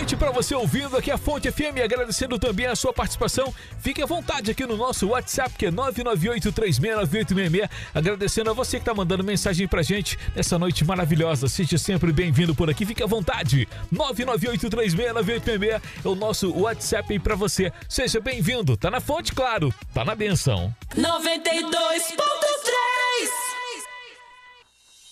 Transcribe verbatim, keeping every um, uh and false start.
noite pra você ouvindo aqui a Fonte F M, agradecendo também a sua participação. Fique à vontade aqui no nosso WhatsApp, que é nove nove oito três seis nove oito seis seis. Agradecendo a você que tá mandando mensagem pra gente nessa noite maravilhosa. Seja sempre bem-vindo por aqui, fique à vontade. nove nove oito três seis nove oito seis seis é o nosso WhatsApp aí pra você. Seja bem-vindo. Tá na fonte, claro. Tá na benção. noventa e dois ponto